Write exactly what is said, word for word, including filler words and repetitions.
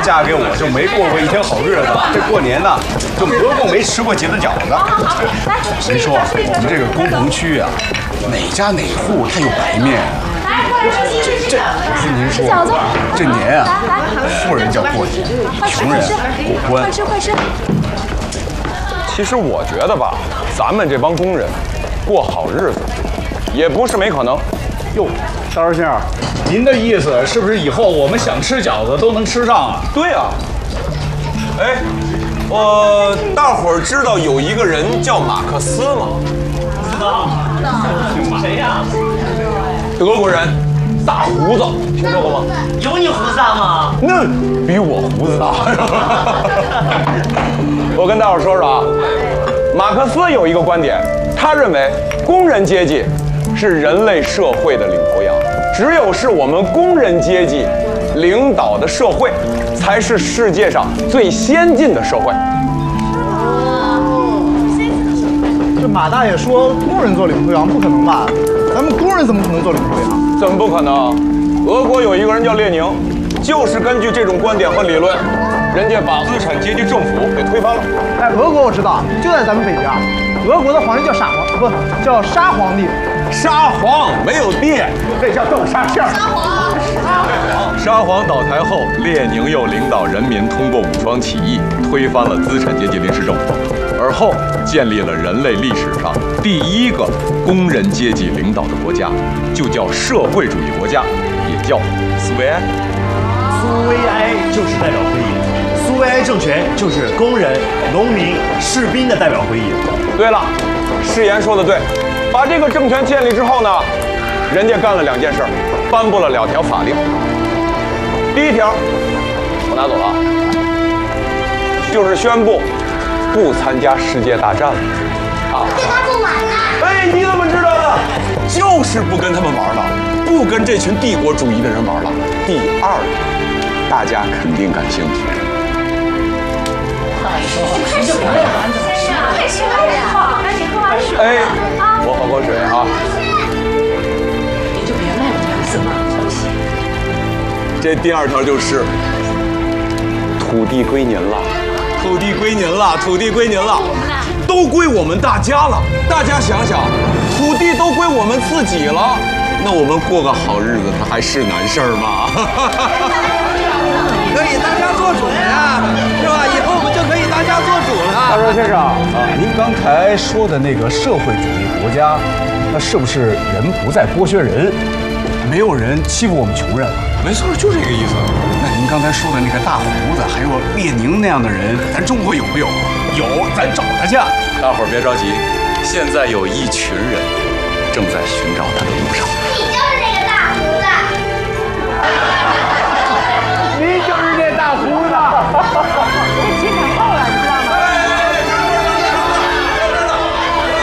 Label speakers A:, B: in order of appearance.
A: 嫁给我就没过过一天好日子，这过年呢就合共没吃过几次饺子。您说我们这个工棚区啊，哪家哪户他有白面啊？这这不是您说这年啊，富人叫过年，穷人过关。
B: 快吃快吃！
C: 其实我觉得吧，咱们这帮工人过好日子也不是没可能。
A: 哟，大师兄，您的意思是不是以后我们想吃饺子都能吃上啊？
C: 对啊。哎，我大伙儿知道有一个人叫马克思吗？不知道。谁呀？德国人，大胡子，听说过吗？
D: 有你胡子大吗？
C: 那比我胡子大。我跟大伙儿说说啊，马克思有一个观点，他认为工人阶级是人类社会的领头羊，只有是我们工人阶级领导的社会，才是世界上最先进的社会。
E: 这马大爷说工人做领头羊不可能吧？咱们工人怎么可能做领头羊？
C: 怎么不可能？俄国有一个人叫列宁，就是根据这种观点和理论，人家把资产阶级政府给推翻了。
E: 哎，俄国我知道，就在咱们北边。俄国的皇帝叫沙皇，不叫沙皇帝。
C: 沙皇没有电，
A: 这叫豆沙馅儿。
B: 沙皇，
C: 沙皇倒台后，列宁又领导人民通过武装起义推翻了资产阶级临时政府，而后建立了人类历史上第一个工人阶级领导的国家，就叫社会主义国家，也叫苏维埃。
D: 苏维埃就是代表会议，苏维埃政权就是工人、农民、士兵的代表会议。
C: 对了，誓言说的对，把这个政权建立之后呢，人家干了两件事，颁布了两条法令。第一条，我拿走了啊，就是宣布不参加世界大战了啊。
B: 跟他不玩了。
C: 哎，你怎么知道的？就是不跟他们玩了，不跟这群帝国主义的人玩了。第二，大家肯定感兴趣。
B: 快吃快吃快点，赶紧喝完水。
C: 哎，我喝口水啊。
F: 你就别卖我儿子了。
C: 这第二条就是土地归您了，土地归您了，土地归您了，都归我们大家了。大家想想，土地都归我们自己了，那我们过个好日子，它还是难事儿吗？
G: 可以大家做主呀，是吧？以后我们就可以大家做主了。
A: 大周先生啊，您刚才说的那个社会主义国家，那是不是人不再剥削人，没有人欺负我们穷人了？
C: 没错，就这个意思。
A: 那您刚才说的那个大胡子，还有列宁那样的人，咱中国有没有？有，咱找他去。
C: 大伙儿别着急，现在有一群人正在寻找他的路上。
B: 你就